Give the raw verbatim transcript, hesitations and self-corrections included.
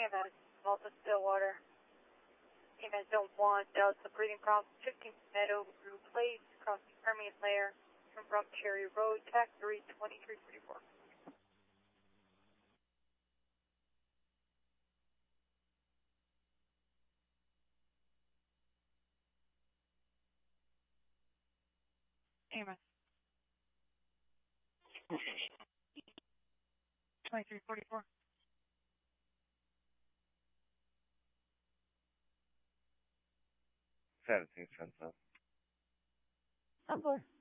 Amos, Malta Stillwater. Amos Zone one, Delta breathing prompt, fifteen Meadow, Blue Place, crossing Permian layer, from Cherry Road, T A C three twenty-three forty-four. Amos. twenty-three forty-four. seventeen, ten, I'm sorry.